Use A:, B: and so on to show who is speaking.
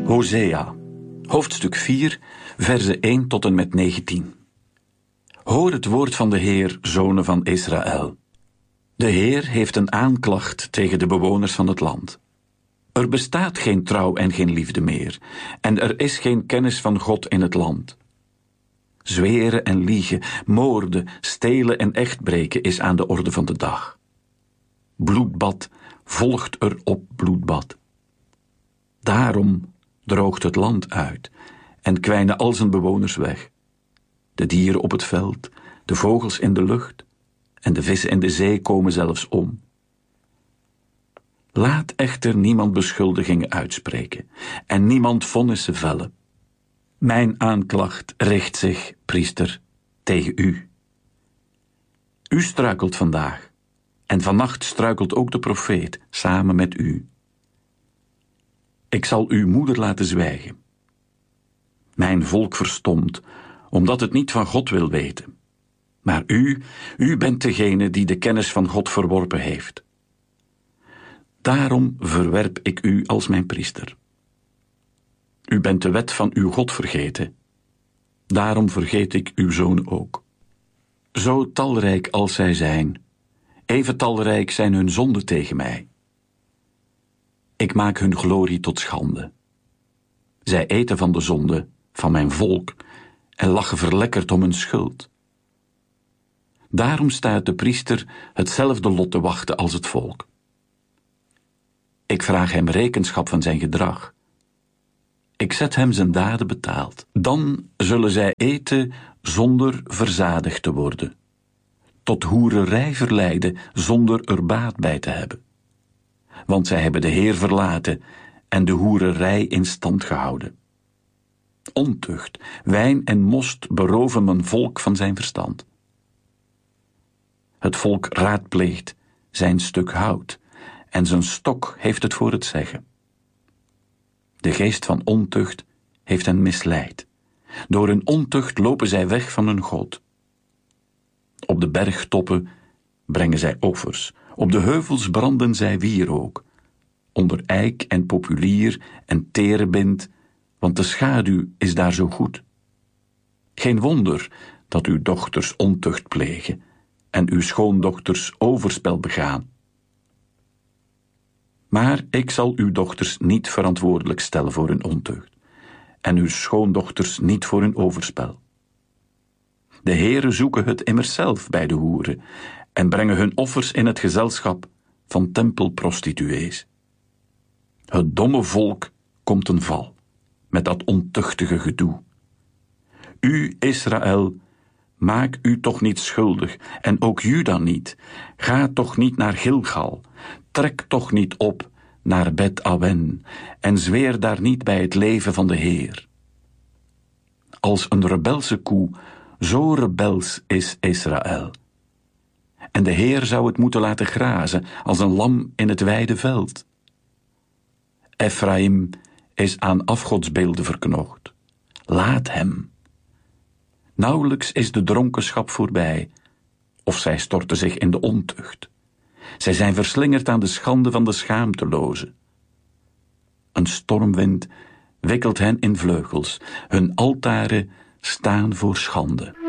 A: Hosea, hoofdstuk 4, verzen 1 tot en met 19. Hoor het woord van de Heer, zonen van Israël. De Heer heeft een aanklacht tegen de bewoners van het land. Er bestaat geen trouw en geen liefde meer, en er is geen kennis van God in het land. Zweren en liegen, moorden, stelen en echtbreken is aan de orde van de dag. Bloedbad volgt er op bloedbad. Daarom droogt het land uit en kwijnen al zijn bewoners weg. De dieren op het veld, de vogels in de lucht en de vissen in de zee komen zelfs om. Laat echter niemand beschuldigingen uitspreken en niemand vonnissen vellen. Mijn aanklacht richt zich, priester, tegen u. U struikelt vandaag en vannacht struikelt ook de profeet samen met u. Ik zal uw moeder laten zwijgen. Mijn volk verstomt, omdat het niet van God wil weten. Maar u bent degene die de kennis van God verworpen heeft. Daarom verwerp ik u als mijn priester. U bent de wet van uw God vergeten. Daarom vergeet ik uw zoon ook. Zo talrijk als zij zijn, even talrijk zijn hun zonden tegen mij. Ik maak hun glorie tot schande. Zij eten van de zonde van mijn volk en lachen verlekkerd om hun schuld. Daarom staat de priester hetzelfde lot te wachten als het volk. Ik vraag hem rekenschap van zijn gedrag. Ik zet hem zijn daden betaald. Dan zullen zij eten zonder verzadigd te worden. Tot hoererij verleiden zonder er baat bij te hebben. Want zij hebben de Heer verlaten en de hoererij in stand gehouden. Ontucht, wijn en most beroven mijn volk van zijn verstand. Het volk raadpleegt zijn stuk hout en zijn stok heeft het voor het zeggen. De geest van ontucht heeft hen misleid. Door hun ontucht lopen zij weg van hun God. Op de bergtoppen brengen zij offers. Op de heuvels branden zij wierook. Onder eik en populier en terebint, want de schaduw is daar zo goed. Geen wonder dat uw dochters ontucht plegen en uw schoondochters overspel begaan. Maar ik zal uw dochters niet verantwoordelijk stellen voor hun ontucht en uw schoondochters niet voor hun overspel. De heren zoeken het immers zelf bij de hoeren en brengen hun offers in het gezelschap van tempelprostituees. Het domme volk komt ten val met dat ontuchtige gedoe. U, Israël, maak u toch niet schuldig en ook Juda niet. Ga toch niet naar Gilgal, trek toch niet op naar Bet-Awen en zweer daar niet bij het leven van de Heer. Als een rebelse koe, zo rebels is Israël. En de Heer zou het moeten laten grazen als een lam in het wijde veld. Efraïm is aan afgodsbeelden verknocht. Laat hem. Nauwelijks is de dronkenschap voorbij, of zij storten zich in de ontucht. Zij zijn verslingerd aan de schande van de schaamtelozen. Een stormwind wikkelt hen in vleugels, hun altaren staan voor schande.